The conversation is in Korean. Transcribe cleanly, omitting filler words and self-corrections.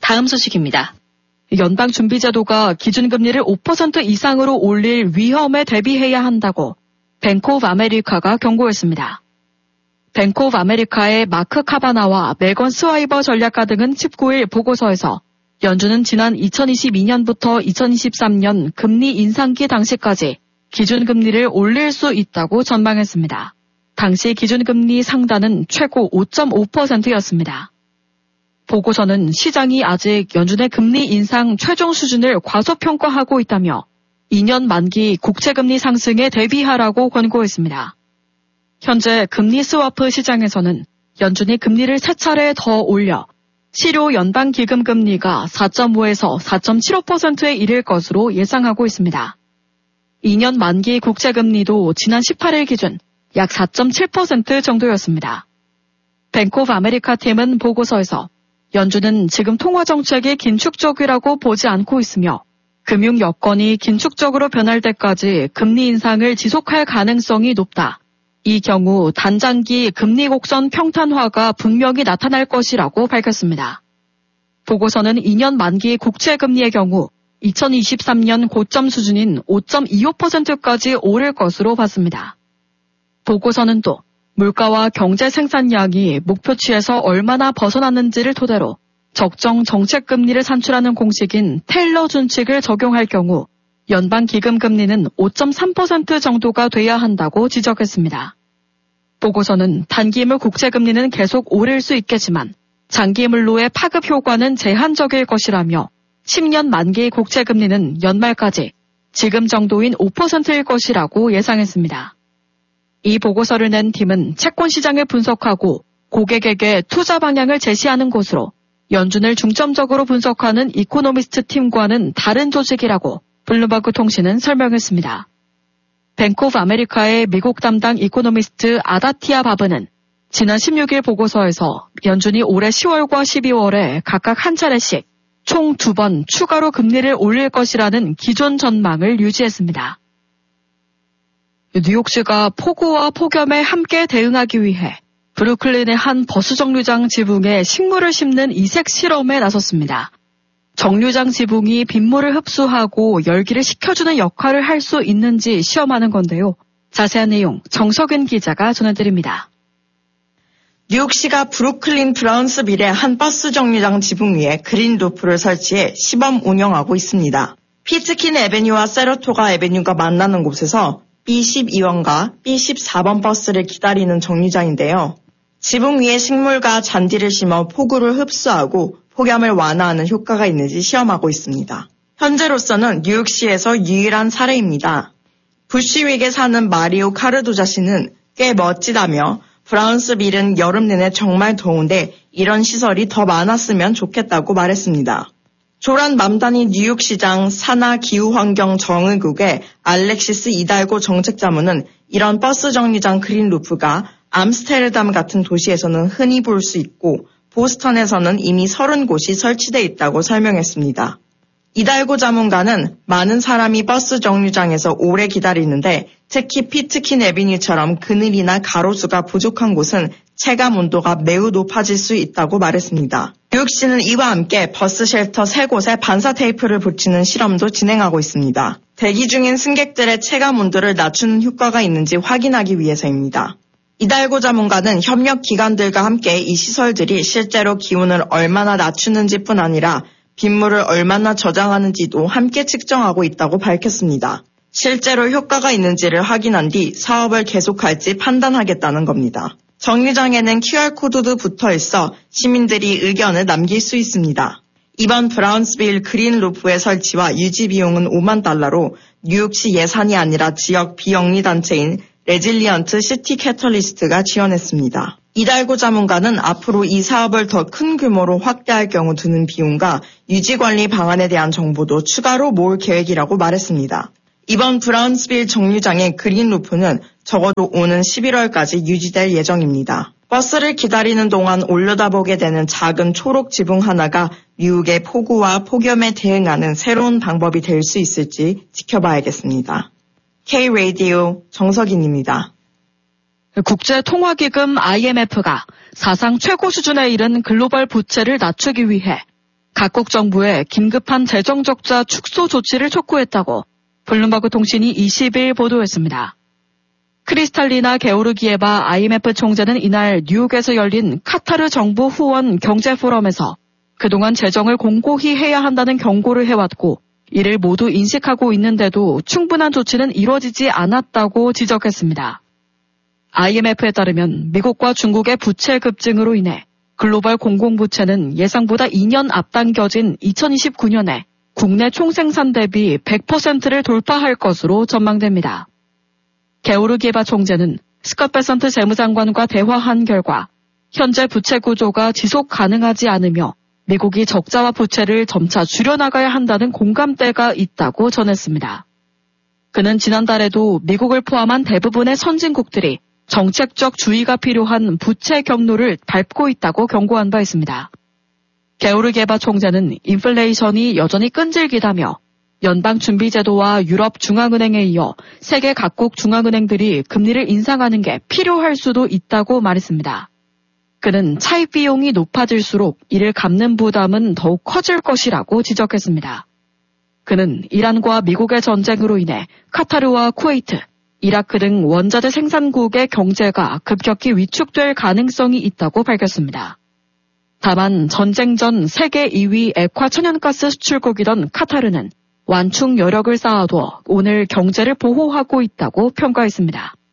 다음 소식입니다. 연방준비제도가 기준금리를 5% 이상으로 올릴 위험에 대비해야 한다고 뱅크 오브 아메리카가 경고했습니다. 뱅크 오브 아메리카의 마크 카바나와 메건 스와이버 전략가 등은 19일 보고서에서 연준은 지난 2022년부터 2023년 금리 인상기 당시까지 기준금리를 올릴 수 있다고 전망했습니다. 당시 기준금리 상단은 최고 5.5%였습니다. 보고서는 시장이 아직 연준의 금리 인상 최종 수준을 과소평가하고 있다며 2년 만기 국채금리 상승에 대비하라고 권고했습니다. 현재 금리 스와프 시장에서는 연준이 금리를 3차례 더 올려 실효 연방기금 금리가 4.5에서 4.75%에 이를 것으로 예상하고 있습니다. 2년 만기 국채금리도 지난 18일 기준 약 4.7% 정도였습니다. 뱅크 오브 아메리카 팀은 보고서에서 연준은 지금 통화정책이 긴축적이라고 보지 않고 있으며 금융 여건이 긴축적으로 변할 때까지 금리 인상을 지속할 가능성이 높다. 이 경우 단장기 금리 곡선 평탄화가 분명히 나타날 것이라고 밝혔습니다. 보고서는 2년 만기 국채금리의 경우 2023년 고점 수준인 5.25%까지 오를 것으로 봤습니다. 보고서는 또 물가와 경제 생산량이 목표치에서 얼마나 벗어났는지를 토대로 적정 정책금리를 산출하는 공식인 테일러 준칙을 적용할 경우 연방기금금리는 5.3% 정도가 돼야 한다고 지적했습니다. 보고서는 단기물 국채금리는 계속 오를 수 있겠지만 장기물로의 파급 효과는 제한적일 것이라며 10년 만기 국채금리는 연말까지 지금 정도인 5%일 것이라고 예상했습니다. 이 보고서를 낸 팀은 채권 시장을 분석하고 고객에게 투자 방향을 제시하는 곳으로 연준을 중점적으로 분석하는 이코노미스트 팀과는 다른 조직이라고 블룸버그 통신은 설명했습니다. 뱅크 오브 아메리카의 미국 담당 이코노미스트 아다티아 바브는 지난 16일 보고서에서 연준이 올해 10월과 12월에 각각 한 차례씩 총 2번 추가로 금리를 올릴 것이라는 기존 전망을 유지했습니다. 뉴욕시가 폭우와 폭염에 함께 대응하기 위해 브루클린의 한 버스 정류장 지붕에 식물을 심는 이색 실험에 나섰습니다. 정류장 지붕이 빗물을 흡수하고 열기를 식혀주는 역할을 할 수 있는지 시험하는 건데요. 자세한 내용 정석은 기자가 전해드립니다. 뉴욕시가 브루클린 브라운스빌의 한 버스 정류장 지붕 위에 그린 루프를 설치해 시범 운영하고 있습니다. 피트킨 애베뉴와 세러토가 애베뉴가 만나는 곳에서 B12번과 B14번 버스를 기다리는 정류장인데요. 지붕 위에 식물과 잔디를 심어 폭우를 흡수하고 폭염을 완화하는 효과가 있는지 시험하고 있습니다. 현재로서는 뉴욕시에서 유일한 사례입니다. 부시윅에 사는 마리오 카르도자 씨는 꽤 멋지다며 브라운스빌은 여름 내내 정말 더운데 이런 시설이 더 많았으면 좋겠다고 말했습니다. 조란 맘다니 뉴욕시장 산하기후환경정의국의 알렉시스 이달고 정책자문은 이런 버스 정류장 그린 루프가 암스테르담 같은 도시에서는 흔히 볼 수 있고 보스턴에서는 이미 30곳이 설치돼 있다고 설명했습니다. 이달고 자문가는 많은 사람이 버스 정류장에서 오래 기다리는데 특히 피트킨 애비뉴처럼 그늘이나 가로수가 부족한 곳은 체감 온도가 매우 높아질 수 있다고 말했습니다. 뉴욕시는 이와 함께 버스 쉘터 3곳에 반사 테이프를 붙이는 실험도 진행하고 있습니다. 대기 중인 승객들의 체감 온도를 낮추는 효과가 있는지 확인하기 위해서입니다. 이달고 자문가는 협력 기관들과 함께 이 시설들이 실제로 기온을 얼마나 낮추는지뿐 아니라 빗물을 얼마나 저장하는지도 함께 측정하고 있다고 밝혔습니다. 실제로 효과가 있는지를 확인한 뒤 사업을 계속할지 판단하겠다는 겁니다. 정류장에는 QR코드도 붙어 있어 시민들이 의견을 남길 수 있습니다. 이번 브라운스빌 그린 루프의 설치와 유지 비용은 $50,000로 뉴욕시 예산이 아니라 지역 비영리단체인 레질리언트 시티 캐털리스트가 지원했습니다. 이달고 자문가는 앞으로 이 사업을 더 큰 규모로 확대할 경우 드는 비용과 유지관리 방안에 대한 정보도 추가로 모을 계획이라고 말했습니다. 이번 브라운스빌 정류장의 그린 루프는 적어도 오는 11월까지 유지될 예정입니다. 버스를 기다리는 동안 올려다보게 되는 작은 초록 지붕 하나가 미국의 폭우와 폭염에 대응하는 새로운 방법이 될 수 있을지 지켜봐야겠습니다. K-라디오 정석인입니다. 국제통화기금 IMF가 사상 최고 수준에 이른 글로벌 부채를 낮추기 위해 각국 정부에 긴급한 재정 적자 축소 조치를 촉구했다고 블룸버그 통신이 20일 보도했습니다. 크리스탈리나 게오르기에바 IMF 총재는 이날 뉴욕에서 열린 카타르 정부 후원 경제 포럼에서 그동안 재정을 공고히 해야 한다는 경고를 해왔고 이를 모두 인식하고 있는데도 충분한 조치는 이뤄지지 않았다고 지적했습니다. IMF에 따르면 미국과 중국의 부채 급증으로 인해 글로벌 공공부채는 예상보다 2년 앞당겨진 2029년에 국내 총생산 대비 100%를 돌파할 것으로 전망됩니다. 게오르기에바 총재는 스콧 베선트 재무장관과 대화한 결과 현재 부채 구조가 지속 가능하지 않으며 미국이 적자와 부채를 점차 줄여나가야 한다는 공감대가 있다고 전했습니다. 그는 지난달에도 미국을 포함한 대부분의 선진국들이 정책적 주의가 필요한 부채 경로를 밟고 있다고 경고한 바 있습니다. 게오르기에바 총재는 인플레이션이 여전히 끈질기다며 연방준비제도와 유럽중앙은행에 이어 세계 각국 중앙은행들이 금리를 인상하는 게 필요할 수도 있다고 말했습니다. 그는 차입 비용이 높아질수록 이를 갚는 부담은 더욱 커질 것이라고 지적했습니다. 그는 이란과 미국의 전쟁으로 인해 카타르와 쿠웨이트, 이라크 등 원자재 생산국의 경제가 급격히 위축될 가능성이 있다고 밝혔습니다. 다만 전쟁 전 세계 2위 액화 천연가스 수출국이던 카타르는 완충 여력을 쌓아둬 오늘 경제를 보호하고 있다고 평가했습니다.